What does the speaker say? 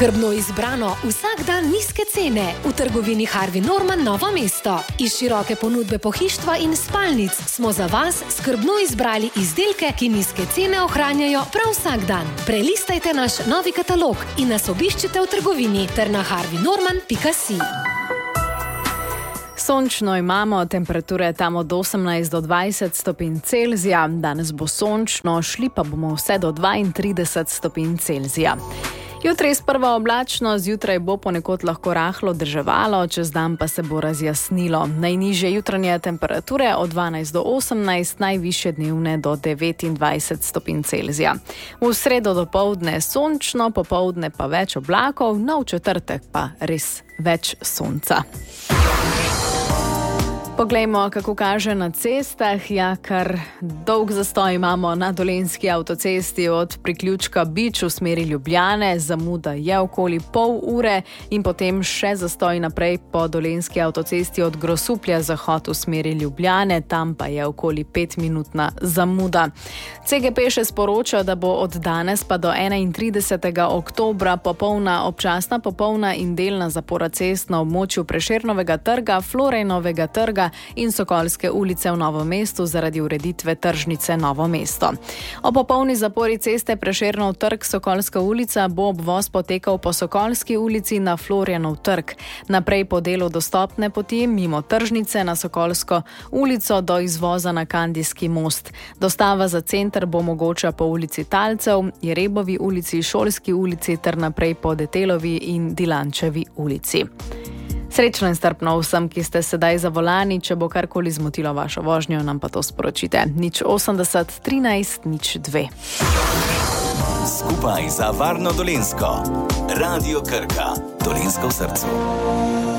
Skrbno izbrano, vsak dan nizke cene v trgovini Harvey Norman Novo mesto. Iz široke ponudbe pohištva in spalnic smo za vas skrbno izbrali izdelke, ki nizke cene ohranjajo prav vsak dan. Prelistajte naš novi katalog in nas obiščite v trgovini ter na harveynorman.si. Sončno imamo, temperature tam od 18 do 20 stopinj Celzija. Danes bo sončno, šli pa bomo vse do 32 stopinj Celzija. Jutri sprva oblačno, zjutraj bo ponekod lahko rahlo deževalo, čez dan pa se bo razjasnilo. Najnižje jutranje temperature od 12 do 18, najvišje dnevne do 29 stopinj Celzija. V sredo dopoldne sončno, popoldne pa več oblakov, no v četrtek pa res več sonca. Poglejmo, kako kaže na cestah. Kar dolg zastoj imamo na Dolenjski avtocesti od priključka Bič v smeri Ljubljane. Zamuda je okoli pol ure in potem še zastoj naprej po Dolenjski avtocesti od Grosuplja zahod v smeri Ljubljane. Tam pa je okoli 5-minutna zamuda. CGP še sporoča, da bo od danes pa do 31. oktobra občasna popolna in delna zapora cest na območju Prešernovega trga, Florejnovega trga in Sokolske ulice v Novem mestu zaradi ureditve tržnice Novo mesto. O popolni zapori ceste Prešernov trg Sokolska ulica bo obvoz potekal po Sokolski ulici na Florjanov trg. Naprej po delu dostopne poti mimo tržnice na Sokolsko ulico do izvoza na Kandijski most. Dostava za center bo mogoča po ulici Talcev, Jerebovi ulici, Šolski ulici ter naprej po Detelovi in Dilančevi ulici. Srečno in strpno vsem, ki ste sedaj za volani. Če bo karkoli zmotilo vašo vožnjo, nam pa to sporočite. 080 13 02. Skupaj za varno Dolenjsko. Radio Krka. Dolenjsko v srcu.